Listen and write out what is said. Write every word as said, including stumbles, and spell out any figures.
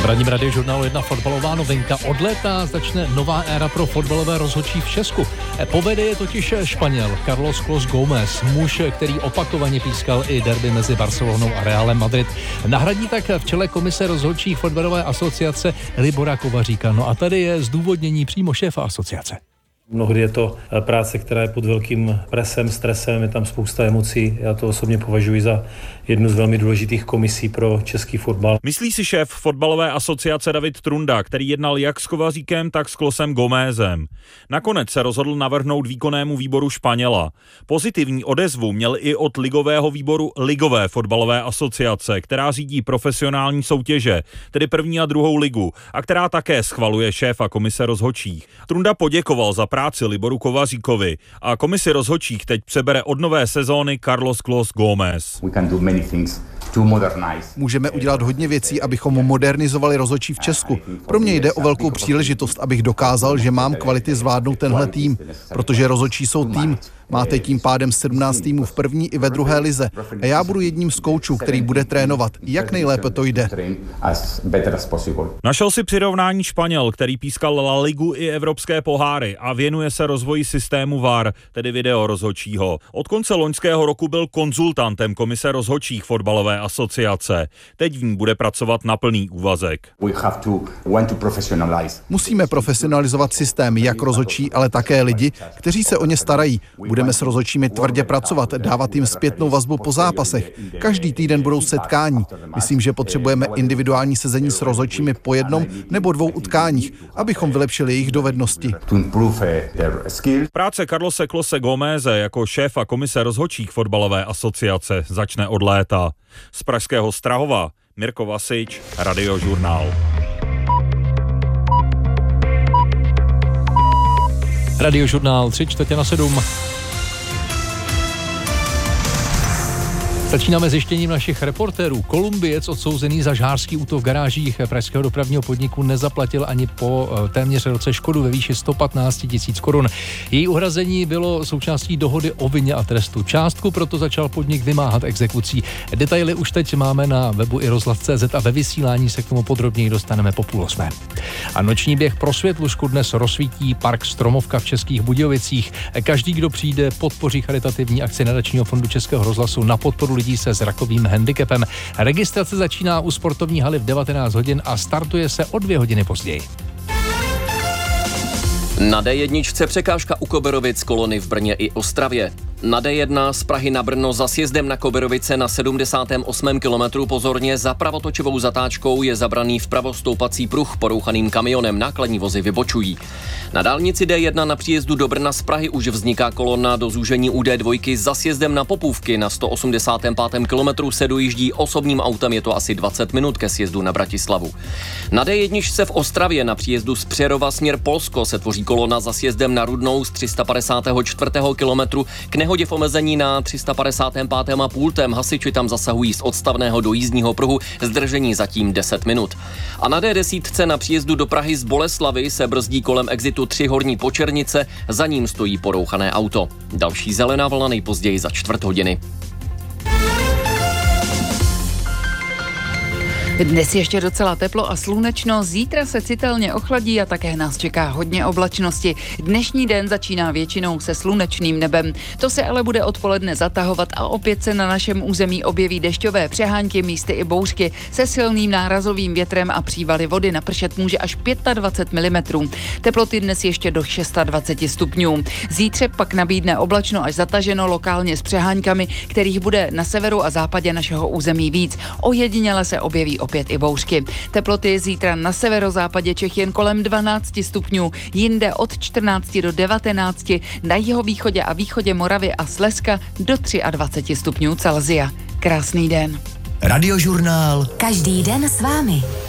V ranním Radiožurnálu jedna fotbalová novinka. Od léta začne nová éra pro fotbalové rozhodčí v Česku. Povede je totiž Španěl Carlos Clos Gómez, muž, který opakovaně pískal i derby mezi Barcelonou a Realem Madrid. Nahradí tak v čele komise rozhodčích fotbalové asociace Libora Kovaříka. No a tady je zdůvodnění přímo šéfa asociace. Mnohdy je to práce, která je pod velkým presem, stresem, je tam spousta emocí. Já to osobně považuji za jednu z velmi důležitých komisí pro český fotbal. Myslí si šéf fotbalové asociace David Trunda, který jednal jak s Kovaříkem, tak s Klosem Gómezem. Nakonec se rozhodl navrhnout výkonnému výboru Španěla. Pozitivní odezvu měl i od ligového výboru Ligové fotbalové asociace, která řídí profesionální soutěže, tedy první a druhou ligu, a která také schvaluje šéfa komise rozhodčích. Trunda poděkoval za práci Liboru Kovaříkovi a komisi rozhodčích teď přebere od nové sezóny Carlos Clos Gómez. Můžeme udělat hodně věcí, abychom modernizovali rozhodčí v Česku. Pro mě jde o velkou příležitost, abych dokázal, že mám kvality zvládnout tenhle tým, protože rozhodčí jsou tým. Máte tím pádem sedmnáct týmů v první i ve druhé lize a já budu jedním z koučů, který bude trénovat, jak nejlépe to jde. Našel si přirovnání Španěl, který pískal La Ligu i evropské poháry a věnuje se rozvoji systému V A R, tedy video rozhodčího. Od konce loňského roku byl konzultantem komise rozhodčích fotbalové asociace. Teď v ní bude pracovat na plný úvazek. Musíme profesionalizovat systém, jak rozhodčí, ale také lidi, kteří se o ně starají. Budeme s rozhodčími tvrdě pracovat, dávat jim zpětnou vazbu po zápasech. Každý týden budou setkání. Myslím, že potřebujeme individuální sezení s rozhodčími po jednom nebo dvou utkáních, abychom vylepšili jejich dovednosti. Práce Carlose Close Gómeze jako šéfa komise rozhodčích fotbalové asociace začne od léta. Z pražského Strahova Mirko Vasič, Radiožurnál. Radiožurnál tři čtvrtě na sedm. Začínáme zjištěním našich reportérů. Kolumbiec odsouzený za žhářský útok v garážích pražského dopravního podniku nezaplatil ani po téměř roce škodu ve výši sto patnáct tisíc korun. Její uhrazení bylo součástí dohody o vině a trestu. Částku proto začal podnik vymáhat exekucí. Detaily už teď máme na webu i rozhlas tečka cé zet a ve vysílání se k tomu podrobněji dostaneme po půl osmé. A noční běh pro Světlušku dnes rozsvítí park Stromovka v Českých Budějovicích. Každý, kdo přijde, podpoří charitativní akci nadačního fondu Českého rozhlasu na podporu lidí se zrakovým handicapem. Registrace začíná u sportovní haly v devatenáct hodin a startuje se o dvě hodiny později. Na dé jedna překážka u Koberovic, kolony v Brně i Ostravě. Na dé jedna z Prahy na Brno za sjezdem na Koberovice na sedmdesátém osmém kilometru pozorně za pravotočovou zatáčkou je zabraný vpravo stoupací pruh porouchaným kamionem, nákladní vozy vybočují. Na dálnici dé jedna na příjezdu do Brna z Prahy už vzniká kolona do zúžení u dé dva za sjezdem na Popůvky. Na sto osmdesátém pátém kilometru se dojíždí osobním autem, je to asi dvacet minut ke sjezdu na Bratislavu. Na dé jedna se v Ostravě na příjezdu z Přerova směr Polsko se tvoří kolona za sjezdem na Rudnou z tři sta padesátého čtvrtého kilometru. K nehodě v omezení na tři sta padesátém pátém a půltém hasiči tam zasahují z odstavného do jízdního pruhu, zdržení zatím deset minut. A na dé deset na příjezdu do Prahy z Boleslavy se brzdí kolem exitu tři Horní Počernice, za ním stojí porouchané auto. Další zelená vlna nejpozději za čtvrt hodiny. Dnes ještě docela teplo a slunečno, zítra se citelně ochladí a také nás čeká hodně oblačnosti. Dnešní den začíná většinou se slunečným nebem. To se ale bude odpoledne zatahovat a opět se na našem území objeví dešťové přehánky, místy i bouřky se silným nárazovým větrem a přívaly vody. Napršet může až dvacet pět milimetrů. Teploty dnes ještě do dvacet šest stupňů. Zítře pak nabídne oblačno až zataženo, lokálně s přeháňkami, kterých bude na severu a západě našeho území víc. Ojediněle se objeví opět i bouřky. Teploty zítra na severozápadě Čech jen kolem dvanáct stupňů, jinde od čtrnáct do devatenácti, na jihovýchodě a východě Moravy a Slezska do dvacet tři stupňů Celsia. Krásný den. Radiožurnál. Každý den s vámi.